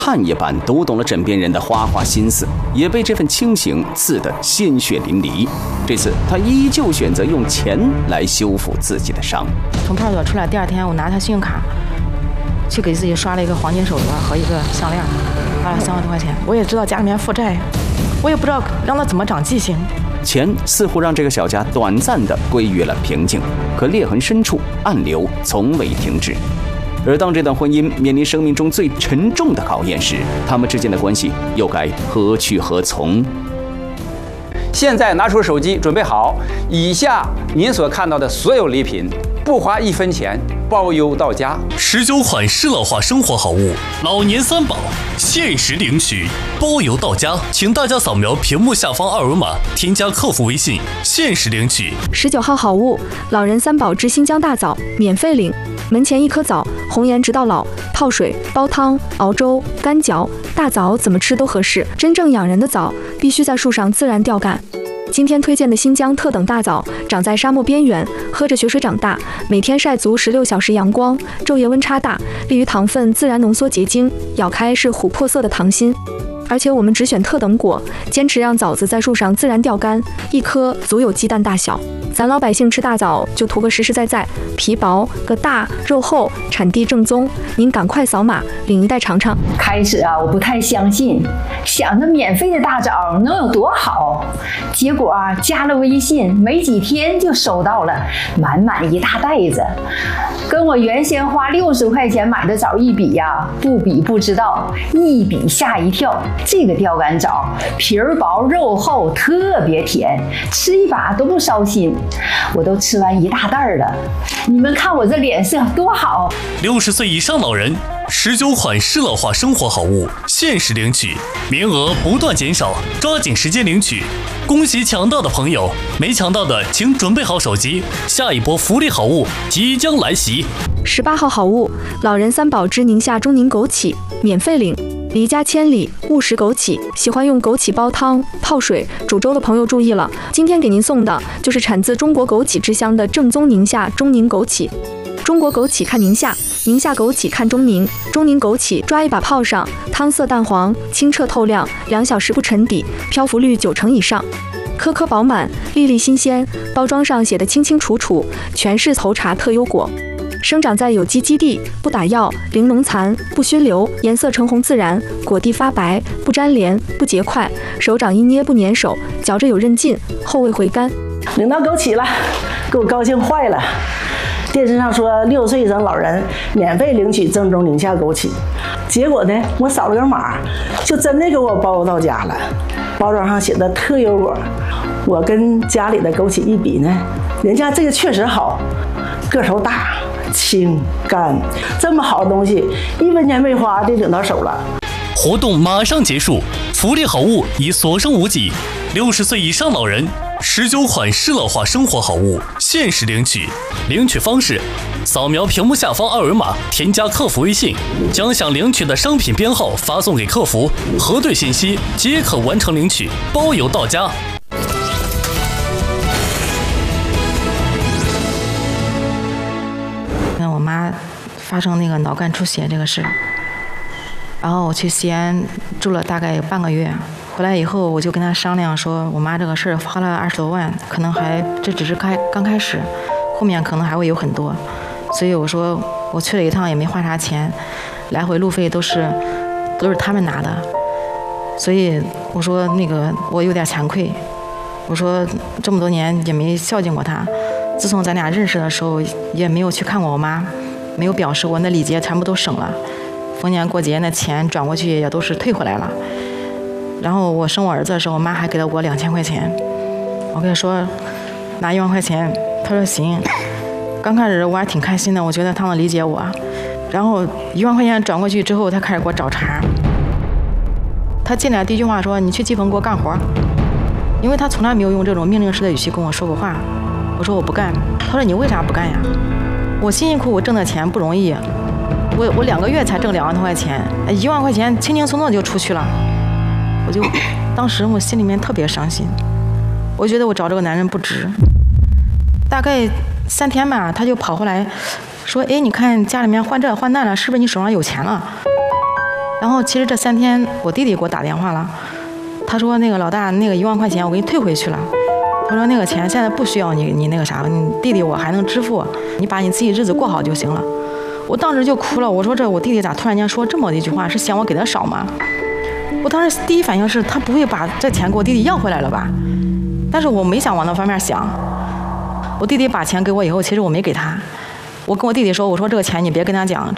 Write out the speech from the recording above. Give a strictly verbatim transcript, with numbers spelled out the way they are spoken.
汗一般读懂了枕边人的花花心思，也被这份清醒刺得鲜血淋漓。这次他依旧选择用钱来修复自己的伤。 从派出所出来第二天，我拿他信用卡去给自己刷了一个黄金手镯和一个项链，花了三万多块钱。我也知道家里面负债，我也不知道让他怎么长记性。 钱似乎让这个小家短暂地归于了平静，可裂痕深处暗流从未停止。而当这段婚姻面临生命中最沉重的考验时，他们之间的关系又该何去何从？ 现在拿出手机，准备好，以下您所看到的所有礼品，不花一分钱，包邮到家。 十九款适老化生活好物，老年三宝，限时领取，包邮到家。请大家扫描屏幕下方二维码，添加客服微信，限时领取。 十九号好物，老人三宝之新疆大枣，免费领。门前一颗枣，红颜直到老，泡水、煲汤、熬粥、干嚼，大枣怎么吃都合适。真正养人的枣，必须在树上自然吊干。今天推荐的新疆特等大枣，长在沙漠边缘，喝着雪水长大，每天晒足十六小时阳光，昼夜温差大，利于糖分自然浓缩结晶，咬开是琥珀色的糖心。而且我们只选特等果，坚持让枣子在树上自然吊干，一颗足有鸡蛋大小。咱老百姓吃大枣就图个实实在在，皮薄个大，肉厚，产地正宗。您赶快扫码领一袋尝尝。 开始啊，我不太相信，想着免费的大枣能有多好，结果啊，加了微信没几天就收到了满满一大袋子，跟我原先花六十块钱买的枣一比呀、啊，不比不知道，一比吓一跳。这个吊干枣皮儿薄肉厚，特别甜，吃一把都不烧心。我都吃完一大袋了，你们看我这脸色多好！ 六十岁以上老人，十九款适老化生活好物，限时领取，名额不断减少，抓紧时间领取。恭喜抢到的朋友，没抢到的请准备好手机，下一波福利好物即将来袭。 十八号好物，老人三宝之宁夏中宁枸杞，免费领。离家千里，勿食枸杞。喜欢用枸杞煲汤、泡水、煮粥的朋友注意了，今天给您送的就是产自中国枸杞之乡的正宗宁夏中宁枸杞。中国枸杞看宁夏，宁夏枸杞看中宁。中宁枸杞抓一把泡上，汤色淡黄，清澈透亮，两小时不沉底，漂浮率九成以上。颗颗饱满，粒粒新鲜，包装上写的清清楚楚，全是头茬特优果。生长在有机基地，不打药，零农残，不熏流，颜色橙红自然，果蒂发白，不粘连，不结块，手掌一捏不粘手，嚼着有韧劲，后味回甘。 领到枸杞了，给我高兴坏了。电视上说六十岁以上老人免费领取正宗宁夏枸杞，结果呢，我扫了个码，就真的给我包到家了。包装上写的特优果，我跟家里的枸杞一比呢，人家这个确实好，个头大。清干，这么好的东西，一分钱没花就领到手了。 活动马上结束，福利好物已所剩无几。六十岁以上老人，十九款适老化生活好物，限时领取。领取方式：扫描屏幕下方二维码，添加客服微信，将想领取的商品编号发送给客服，核对信息即可完成领取，包邮到家。 我妈发生那个脑干出血这个事，然后我去西安住了大概有半个月，回来以后我就跟她商量说，我妈这个事儿花了二十多万，可能还这只是开刚开始，后面可能还会有很多，所以我说我去了一趟也没花啥钱，来回路费都是都是他们拿的，所以我说那个我有点惭愧，我说这么多年也没孝敬过她。自从咱俩认识的时候，也没有去看过我妈，没有表示过，那礼节全部都省了，逢年过节那钱转过去也都是退回来了。然后我生我儿子的时候，我妈还给了我两千块钱，我跟她说拿一万块钱，她说行。刚开始我还挺开心的，我觉得她能理解我。然后一万块钱转过去之后，她开始给我找茬。她进来第一句话说：“你去鸡棚给我干活。”因为她从来没有用这种命令式的语气跟我说过话。我说我不干，他说你为啥不干呀？我辛辛苦苦挣的钱不容易，我我两个月才挣两万多块钱，一万块钱轻轻松松就出去了，我就当时我心里面特别伤心，我觉得我找这个男人不值。大概三天吧，他就跑回来说，哎，你看家里面换这换那了，是不是你手上有钱了？ 然后其实这三天我弟弟给我打电话了，他说那个老大那个一万块钱我给你退回去了，他说那个钱现在不需要你你那个啥，你弟弟我还能支付，你把你自己日子过好就行了。我当时就哭了，我说这我弟弟咋突然间说这么一句话，是想我给他少吗？我当时第一反应是他不会把这钱给我弟弟要回来了吧？但是我没想往那方面想。我弟弟把钱给我以后，其实我没给他，我跟我弟弟说，我说这个钱你别跟他讲，